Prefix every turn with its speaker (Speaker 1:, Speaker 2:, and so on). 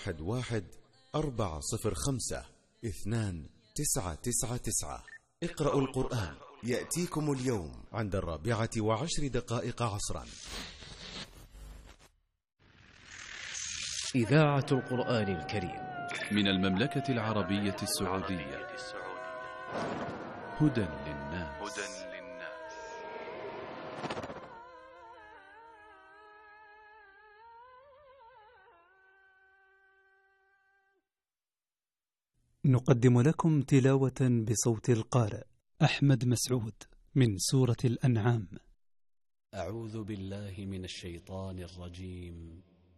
Speaker 1: 11-405-2999. اقرأوا القرآن يأتيكم اليوم عند 4:10 عصرا.
Speaker 2: إذاعة القرآن الكريم
Speaker 3: من المملكة العربية السعودية. هدى للناس.
Speaker 4: نقدم لكم تلاوة بصوت القارئ أحمد مسعود من سورة الأنعام.
Speaker 2: أعوذ بالله من الشيطان الرجيم.